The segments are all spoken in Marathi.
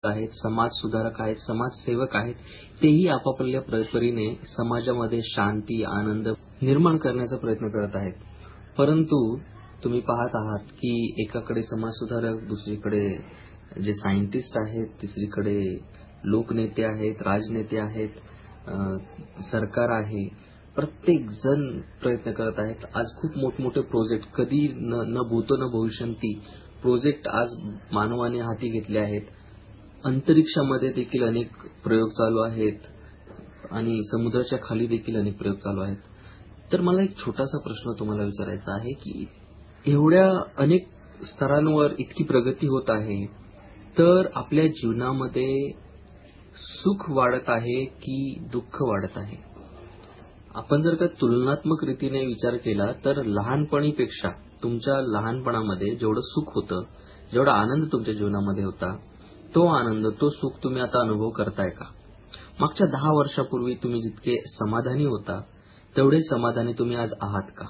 आहेत, समाज सुधारक आहेत, समाजसेवक आहेत, तेही आपापल्या परीने समाजामध्ये शांती, आनंद निर्माण करण्याचा प्रयत्न करत आहेत. परंतु तुम्ही पाहत आहात की एकाकडे समाजसुधारक, दुसरीकडे जे सायंटिस्ट आहेत, तिसरीकडे लोकनेते आहेत, राजनेते आहेत, सरकार आहे. प्रत्येक जण प्रयत्न करत आहेत. आज खूप मोठमोठे प्रोजेक्ट, कधी न भूतो न भविष्यंती प्रोजेक्ट आज मानवाने हाती घेतले आहेत. अंतरिक्षामध्ये देखील अनेक प्रयोग चालू आहेत आणि समुद्राच्या खाली देखील अनेक प्रयोग चालू आहेत. तर मला एक छोटासा प्रश्न तुम्हाला विचारायचा आहे की एवढ्या अनेक स्तरांवर इतकी प्रगती होत आहे, तर आपल्या जीवनामध्ये सुख वाढत आहे की दुःख वाढत आहे? आपण जर का तुलनात्मक रीतीने विचार केला तर लहानपणीपेक्षा तुमच्या लहानपणामध्ये जेवढं सुख होतं, जेवढा आनंद तुमच्या जीवनामध्ये होता, तो आनंद, तो सुख तुम्ही आता अनुभव करताय का? मागच्या 10 वर्षापूर्वी तुम्ही जितके समाधानी होता, तेवढे समाधानी तुम्ही आज आहात का?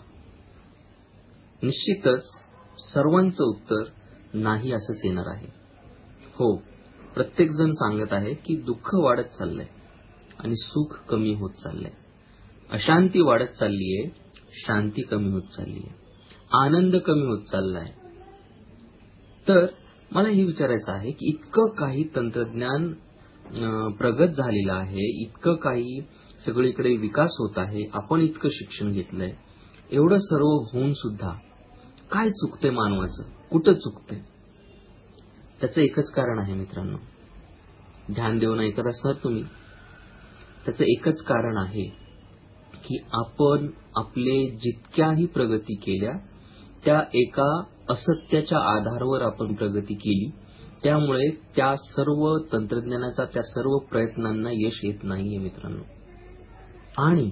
निश्चितच सर्वांचं उत्तर नाही असंच येणार आहे. हो, प्रत्येक जण सांगत आहे की दुःख वाढत चाललंय आणि सुख कमी होत चाललंय. अशांती वाढत चाललीये, शांती कमी होत चाललीये, आनंद कमी होत चाललाय. तर मला हे विचारायचं आहे की इतकं काही तंत्रज्ञान प्रगत झालेलं आहे, इतकं काही सगळीकडे विकास होत आहे, आपण इतकं शिक्षण घेतलंय, एवढं सर्व होऊन सुद्धा काय चुकते मानवाचं? कुठं चुकते? त्याचं एकच कारण आहे मित्रांनो. ध्यान देऊन ऐकत असणार तुम्ही. त्याचं एकच कारण आहे की आपण आपले जितक्याही प्रगती केल्या, त्या एका असत्याच्या आधारावर आपण प्रगती केली. त्यामुळे त्या सर्व तंत्रज्ञानाचा, त्या सर्व प्रयत्नांना यश येत नाहीये मित्रांनो. आणि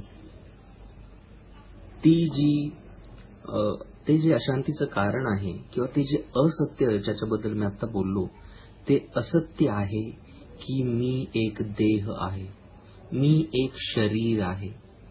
ते जे अशांतीचं कारण आहे किंवा ते जे असत्य ज्याच्याबद्दल मी आता बोललो, ते असत्य आहे की मी एक देह आहे, मी एक शरीर आहे.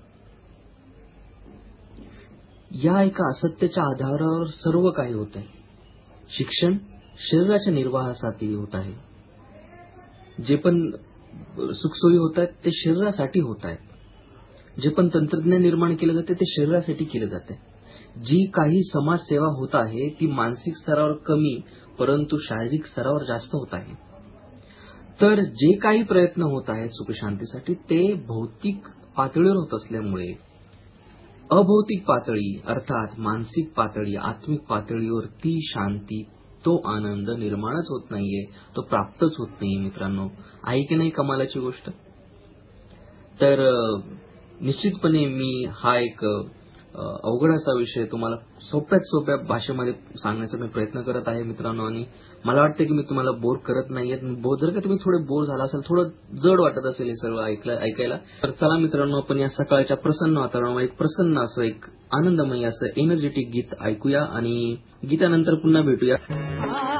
या एका असत्याच्या आधारावर सर्व काही होत आहे. शिक्षण शरीराच्या निर्वाहासाठी होत आहे. जे पण सुखसोयी होत आहेत ते शरीरासाठी होत आहेत. जे पण तंत्रज्ञान निर्माण केलं जाते ते शरीरासाठी केलं जाते. जी काही समाजसेवा होत आहे ती मानसिक स्तरावर कमी, परंतु शारीरिक स्तरावर जास्त होत आहे. तर जे काही प्रयत्न होत आहेत सुखशांतीसाठी ते भौतिक पातळीवर होत असल्यामुळे अभौतिक पातळी अर्थात मानसिक पातळी, आत्मिक पातळीवर ती शांती, तो आनंद निर्माणच होत नाहीये, तो प्राप्तच होत नाहीये मित्रांनो. आहे की नाही कमालाची गोष्ट? तर निश्चितपणे मी हा एक अवघड असा विषय तुम्हाला सोप्यात सोप्या भाषेमध्ये सांगण्याचा मी प्रयत्न करत आहे मित्रांनो. आणि मला वाटतं की मी तुम्हाला बोर करत नाहीये. जर का तुम्ही थोडे बोर झाला असेल, थोडं जड वाटत असेल हे सर्व ऐकायला, तर चला मित्रांनो, आपण या सकाळच्या प्रसन्न वातावरणामध्ये एक प्रसन्न असं, एक आनंदमय असं एनर्जेटिक गीत ऐकूया आणि गीतानंतर पुन्हा भेटूया.